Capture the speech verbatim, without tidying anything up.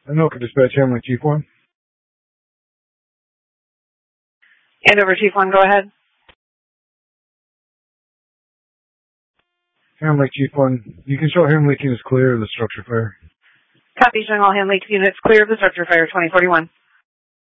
Anoka Dispatch, Hamley Chief one. Andover Chief one, go ahead. Ham Lake Chief one, you can show Ham Lake units clear of the structure fire. Copy, showing all Ham Lake units clear of the structure fire, twenty forty-one.